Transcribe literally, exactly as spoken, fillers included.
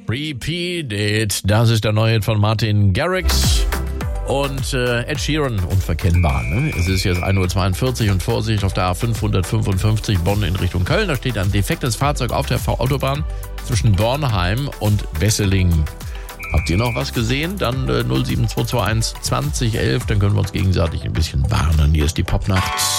Repeat It. Das ist der neue Hit von Martin Garrix und äh, Ed Sheeran, unverkennbar. Ne? Es ist jetzt ein Uhr zweiundvierzig und Vorsicht auf der A fünfhundertfünfundfünfzig Bonn in Richtung Köln. Da steht ein defektes Fahrzeug auf der V-Autobahn zwischen Bornheim und Wesseling. Habt ihr noch was gesehen? Dann äh, null sieben zwei zwei eins zwanzig elf, dann können wir uns gegenseitig ein bisschen warnen. Hier ist die Popnacht.